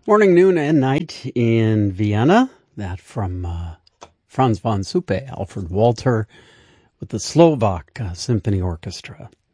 Morning, noon, and night in Vienna. That from Franz von Suppe, Alfred Walter, with the Slovak Symphony Orchestra.